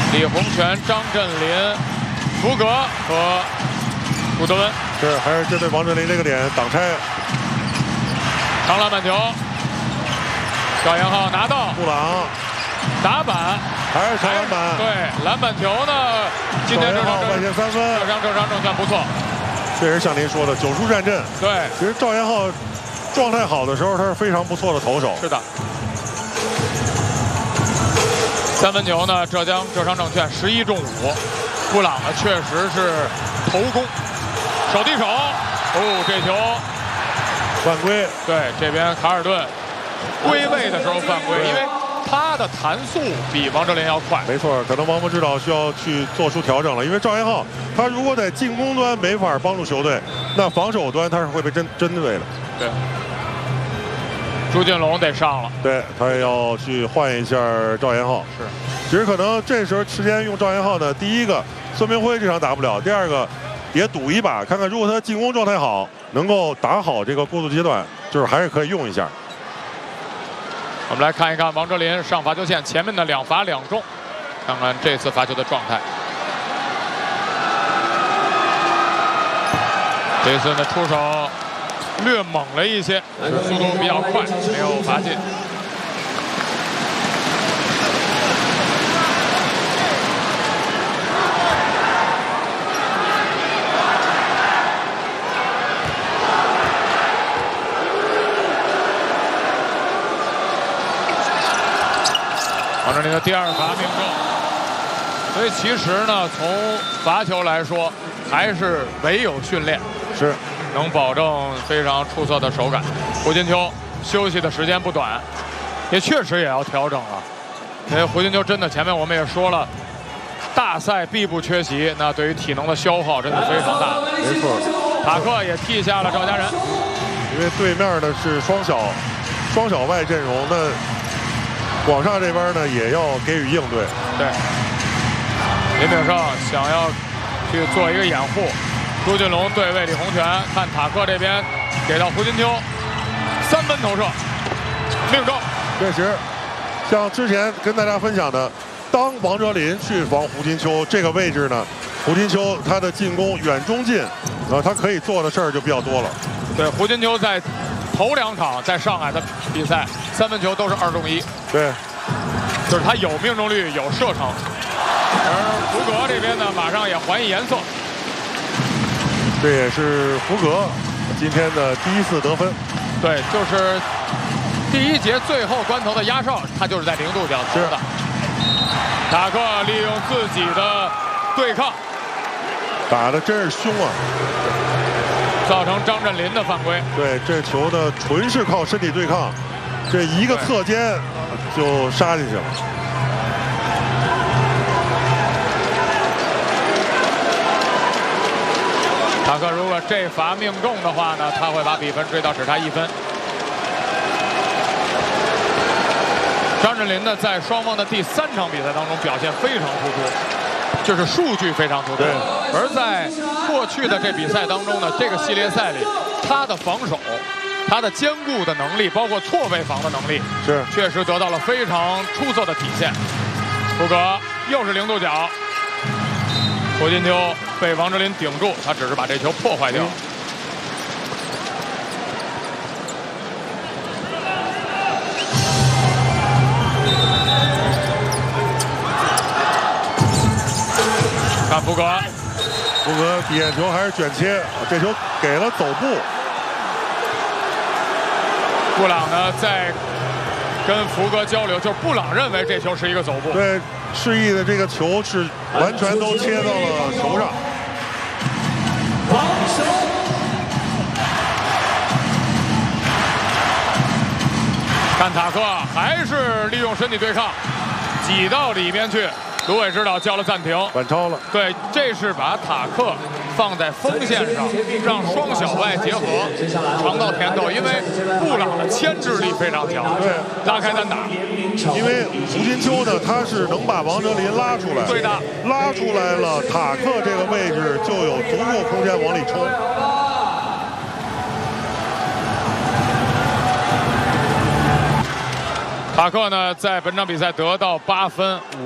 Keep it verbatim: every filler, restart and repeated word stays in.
李洪权、张镇麟、福格和古德温。 是，还是针对王哲林这个点挡拆。 长篮板球，赵延浩拿到， 布朗打板， 还是长篮板。 对，篮板球呢，今天这场外线三分， 这场这场正算不错。 确实像您说的，九出战阵。 对， 其实赵延浩状态好的时候，他是非常不错的投手。 是的。三分球呢，浙江浙商证券十一中五，布朗呢确实是头攻，手递手，哦，这球犯规。 对，这边卡尔顿归位的时候犯规，因为他的弹速比王哲林要快。 没错，可能王博指导需要去做出调整了，因为赵延浩他如果在进攻端没法帮助球队，那防守端他是会被针针对的。 对。朱俊龙得上了， 对他也要去换一下赵延浩。 是， 其实可能这时候时间用赵延浩呢，第一个孙明辉这场打不了，第二个也赌一把，看看如果他进攻状态好，能够打好这个过渡阶段，就是还是可以用一下。 我们来看一看王哲林上罚球线前面的两罚两中，看看这次罚球的状态。这次的出手略猛了一些，速度比较快，没有罚进。王哲林的第二罚命中，所以其实呢，从罚球来说，还是唯有训练是。 能保证非常出色的手感。胡金秋休息的时间不短，也确实也要调整了。因为胡金秋真的前面我们也说了，大赛必不缺席，那对于体能的消耗真的非常大。 没错， 塔克也替下了赵家人， 因为对面的是双小双小外阵容，那广厦这边呢也要给予应对。 对，林炳胜想要去做一个掩护。朱俊龙对位李洪权，看塔克这边给到胡金秋，三分投射，命中。 确实，像之前跟大家分享的，当王哲林去防胡金秋这个位置呢，胡金秋他的进攻远中近，呃，他可以做的事儿就比较多了。 对，胡金秋在头两场在上海的比赛，三分球都是二中一。 对， 就是他有命中率，有射程。而福格这边呢，马上也还以颜色。 这也是福格今天的第一次得分。 对，就是第一节最后关头的压哨，他就是在零度角投的。塔克利用自己的对抗， 打的真是凶啊， 造成张镇麟的犯规。 对，这球呢纯是靠身体对抗，这一个侧肩就杀进去了。 塔克如果这罚命中的话呢，他会把比分追到只差一分。张镇麟呢，在双方的第三场比赛当中表现非常突出，就是数据非常突出。而在过去的这比赛当中呢，这个系列赛里，他的防守、他的兼顾的能力，包括错位防的能力， 是确实得到了非常出色的体现。福格又是零度角。胡金秋被王哲林顶住，他只是把这球破坏掉。看福格， 福格底线球还是卷切，这球给了走步。 布朗呢在跟福格交流，就是布朗认为这球是一个走步。 对。示意的这个球是完全都切到了球上。 看塔克还是利用身体对抗，挤到里面去。卢伟指导叫了暂停， 反超了。 对，这是把塔克放在锋线上，让双小外结合，尝到甜头。因为布朗的牵制力非常强， 对， 拉开单打。 因为胡金秋呢，他是能把王哲林拉出来， 对的， 拉出来了，塔克这个位置就有足够空间往里冲。 塔克呢，在本场比赛得到八分。